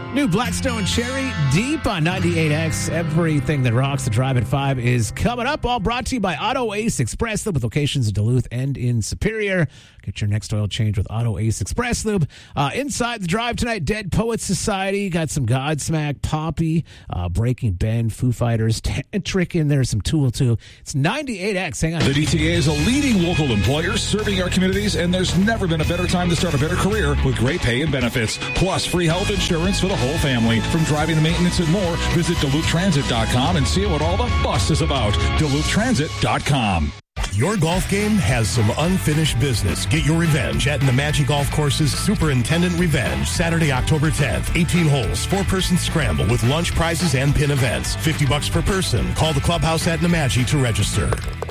New Blackstone Cherry Deep on 98X. Everything that rocks the drive at 5 is coming up. All brought to you by Auto Ace Express Lube with locations in Duluth and in Superior. Get your next oil change with Auto Ace Express Lube. Inside the drive tonight, Dead Poets Society. Got some Godsmack, Poppy, Breaking Ben, Foo Fighters, Tantric in there, some Tool too. It's 98X. Hang on. The DTA is a leading local employer serving our communities, and there's never been a better time to start a better career with great pay and benefits, plus free health insurance for the whole family. From driving to maintenance and more, visit DuluthTransit.com and see what all the fuss is about. DuluthTransit.com. Your golf game has some unfinished business. Get your revenge at Nemadji Golf Course's Superintendent Revenge, Saturday, October 10th. 18 holes, 4-person scramble with lunch prizes and pin events. $50 per person. Call the clubhouse at Nemadji to register.